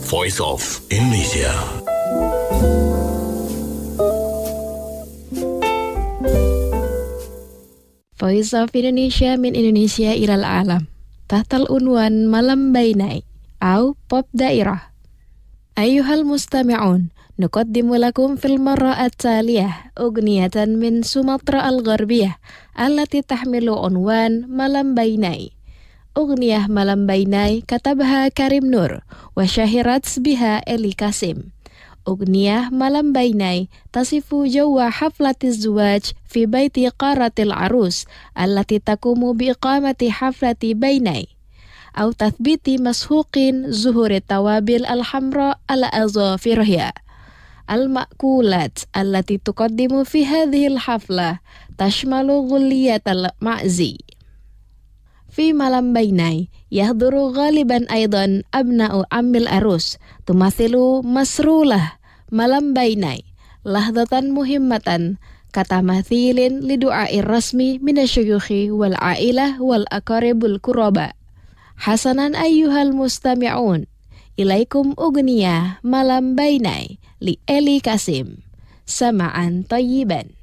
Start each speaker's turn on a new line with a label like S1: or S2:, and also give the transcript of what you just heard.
S1: Voice of Indonesia.
S2: Voice of Indonesia min Indonesia ilal alam. Tahtal unwan malam bainai au pop dairah. Ayuhal mustami'un, nuqaddimu lakum fil marra at-taliyah ugniyatan min Sumatra al-Gharbiyah allati tahmilu unwan malam bainai. Ugniyah malam bainai katabaha Karim Nur wa syahirat biha Eli Kasim. Ugniyah malam bainai tasifu jawwa haflatiz zuwaj fi baiti qaratil arus allati takumu biiqamati haflati bainai au tathbiti mashuqin zuhuri tawabil alhamra ala azafirhiya. Al-ma'kulat allati tuqaddimu fi hadhihi al-haflah tashmalu ghuliyatal ma'zi. Fi malam bainai yahduru ghaliban aidan abna'u ammil arus tumathilu masrulah malam bainai lahdatan muhimmatan kata mathilin lidu'air rasmi minasyuyukhi wal ailah wal aqaribul quraba. Hasanan ayyuhal mustami'un, ilaikum ugniyah malam bainai li Eli Kasim. Sama'an tayyiban.